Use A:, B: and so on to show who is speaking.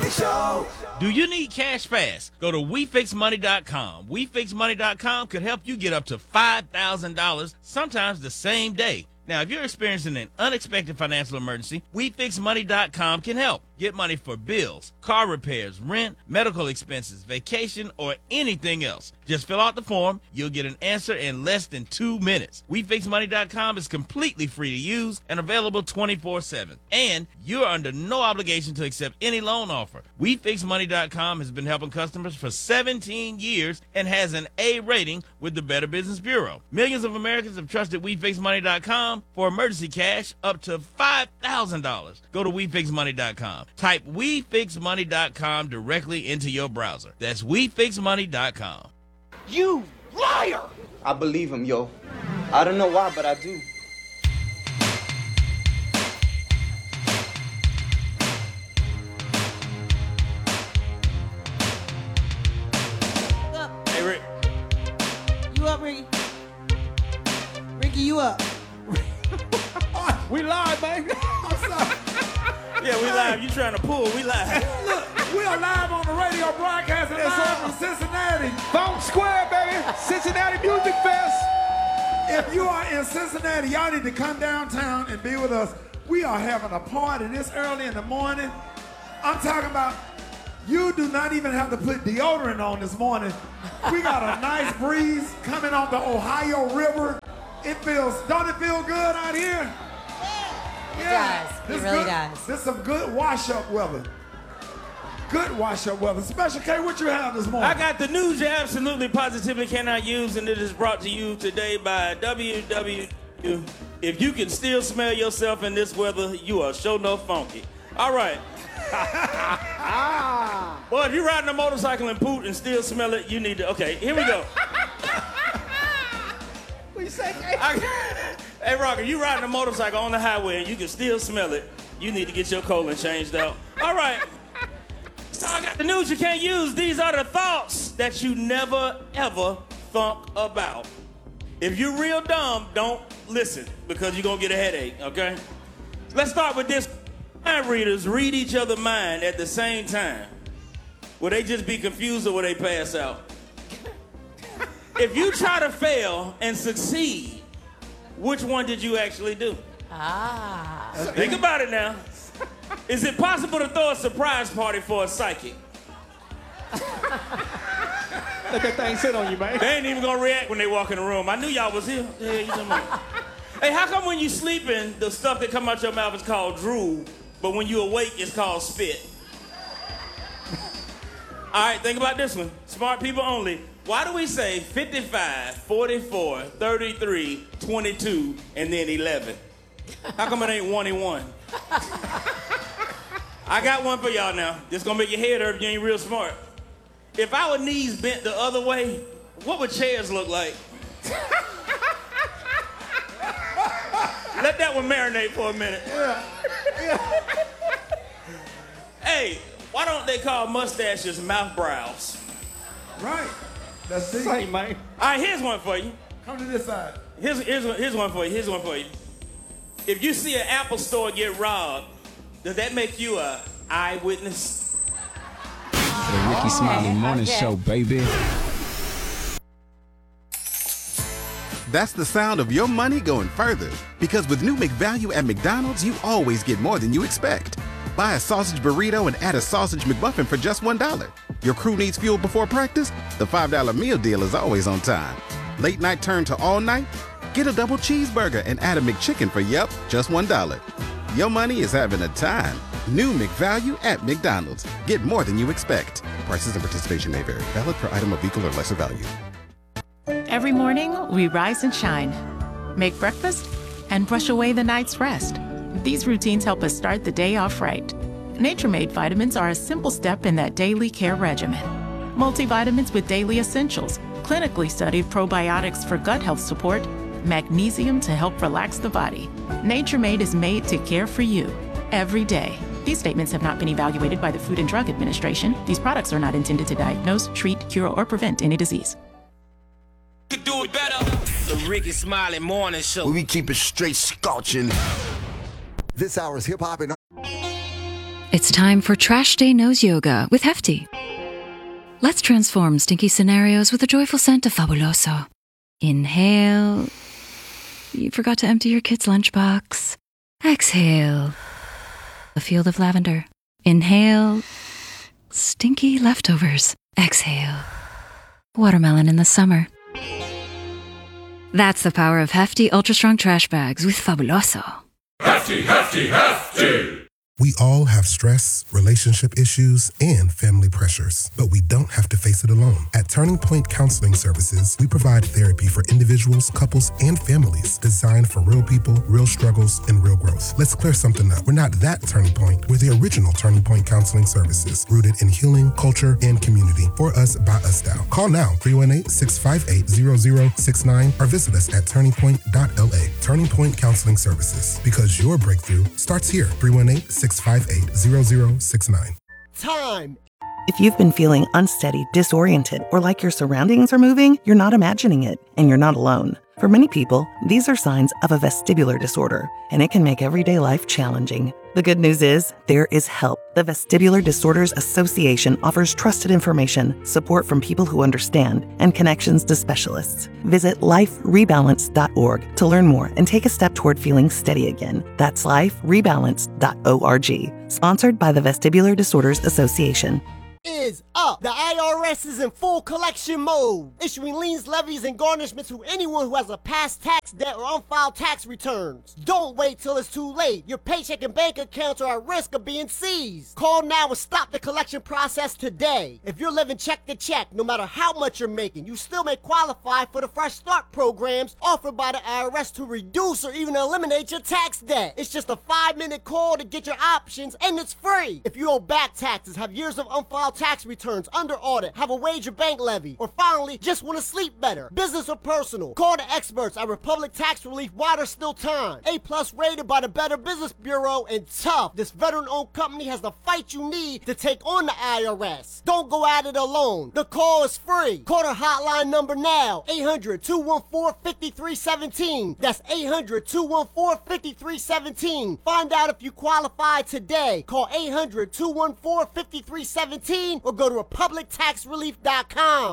A: Show.
B: Do you need cash fast? Go to WeFixMoney.com. WeFixMoney.com could help you get up to $5,000, sometimes the same day. Now, if you're experiencing an unexpected financial emergency, WeFixMoney.com can help. Get money for bills, car repairs, rent, medical expenses, vacation, or anything else. Just fill out the form. You'll get an answer in less than 2 minutes. WeFixMoney.com is completely free to use and available 24/7. And you're under no obligation to accept any loan offer. WeFixMoney.com has been helping customers for 17 years and has an A rating with the Better Business Bureau. Millions of Americans have trusted WeFixMoney.com for emergency cash up to $5,000. Go to WeFixMoney.com. Type WeFixMoney.com directly into your browser. That's WeFixMoney.com.
C: You liar!
D: I believe him, yo. I don't know why, but I do.
B: Hey, Rick.
E: You up, Ricky? Ricky, you up?
A: We live, baby. I'm sorry.
B: Yeah, we live. You trying to pull. We live.
A: Look, we are live on the radio broadcasting live from Cincinnati. Fountain Square, baby. Cincinnati Music Fest. If you are in Cincinnati, y'all need to come downtown and be with us. We are having a party this early in the morning. I'm talking about you do not even have to put deodorant on this morning. We got a nice breeze coming off the Ohio River. Don't it feel good out here?
E: It does. It really does.
A: This is some good wash-up weather. Good wash-up weather. Special K, what you have this morning?
B: I got the news you absolutely positively cannot use, and it is brought to you today by WWW. If you can still smell yourself in this weather, you are sure enough funky. All right. Well, if you're riding a motorcycle and poop and still smell it, you need to. Okay, here we go.
A: What you say,
B: Hey, Rocker, you riding a motorcycle on the highway and you can still smell it. You need to get your colon changed out. All right. So I got the news you can't use. These are the thoughts that you never, ever thunk about. If you're real dumb, don't listen because you're going to get a headache, okay? Let's start with this. Mind readers read each other's mind at the same time. Will they just be confused or will they pass out? If you try to fail and succeed, which one did you actually do? Think about it now. Is it possible to throw a surprise party for a psychic?
A: Let that thing sit on you, man.
B: They ain't even gonna react when they walk in the room. I knew y'all was here. Yeah, you talking about? Hey, how come when you sleeping, the stuff that come out your mouth is called drool, but when you awake, it's called spit? All right, think about this one. Smart people only. Why do we say 55, 44, 33, 22, and then 11? How come it ain't 1 and 1? I got one for y'all now. This gonna make your head hurt if you ain't real smart. If our knees bent the other way, what would chairs look like? Let that one marinate for a minute.
A: Yeah.
B: Hey, why don't they call mustaches mouth brows?
A: Right. That's the same, man.
B: All right, here's one for you.
A: Come to this side.
B: Here's one for you. Here's one for you. If you see an Apple store get robbed, does that make you a eyewitness?
F: The Ricky Smiley Morning Show, baby.
G: That's the sound of your money going further. Because with new McValue at McDonald's, you always get more than you expect. Buy a sausage burrito and add a sausage McMuffin for just $1. Your crew needs fuel before practice? The $5 meal deal is always on time. Late night turn to all night? Get a double cheeseburger and add a McChicken for, just $1. Your money is having a time. New McValue at McDonald's. Get more than you expect. Prices and participation may vary. Valid per item of equal or lesser value.
H: Every morning, we rise and shine, make breakfast, and brush away the night's rest. These routines help us start the day off right. Nature-Made vitamins are a simple step in that daily care regimen. Multivitamins with daily essentials, clinically studied probiotics for gut health support, magnesium to help relax the body. Nature-Made is made to care for you every day. These statements have not been evaluated by the Food and Drug Administration. These products are not intended to diagnose, treat, cure, or prevent any disease.
C: Could do it better. The Ricky Smiley Morning Show.
I: We keep it straight scorching. This hour is hip hop and It's time for Trash Day Nose Yoga with Hefty. Let's transform stinky scenarios with a joyful scent of Fabuloso. Inhale. You forgot to empty your kid's lunchbox. Exhale. A field of lavender. Inhale. Stinky leftovers. Exhale. Watermelon in the summer. That's the power of Hefty Ultra Strong Trash Bags with Fabuloso.
J: Hefty, hefty, hefty! We all have stress, relationship issues, and family pressures, but we don't have to face it alone. At Turning Point Counseling Services, we provide therapy for individuals, couples, and families designed for real people, real struggles, and real growth. Let's clear something up. We're not that Turning Point. We're the original Turning Point Counseling Services, rooted in healing, culture, and community. For us, by us style. Call now, 318-658-0069, or visit us at turningpoint.la. Turning Point Counseling Services, because your breakthrough starts here. 318-658-0069.
K: Time. If you've been feeling unsteady, disoriented, or like your surroundings are moving, you're not imagining it, and you're not alone. For many people, these are signs of a vestibular disorder, and it can make everyday life challenging. The good news is, there is help. The Vestibular Disorders Association offers trusted information, support from people who understand, and connections to specialists. Visit liferebalance.org to learn more and take a step toward feeling steady again. That's liferebalance.org. Sponsored by the Vestibular Disorders Association.
L: Is up. The IRS is in full collection mode, issuing liens, levies, and garnishments to anyone who has a past tax debt or unfiled tax returns. Don't wait till it's too late. Your paycheck and bank accounts are at risk of being seized. Call now and stop the collection process today. If you're living check to check, no matter how much you're making, you still may qualify for the Fresh Start programs offered by the IRS to reduce or even eliminate your tax debt. It's just a 5-minute call to get your options, and it's free. If you owe back taxes, have years of unfiled tax returns under audit, have a wage or bank levy, or finally just want to sleep better, business or personal, call the experts at Republic Tax Relief while there's still time. A+ rated by the Better Business Bureau, and tough. This veteran-owned company has the fight you need to take on the IRS. Don't go at it alone. The call is free. Call their hotline number now, 800-214-5317. That's 800-214-5317. Find out if you qualify today. Call 800-214-5317 or go to republictaxrelief.com.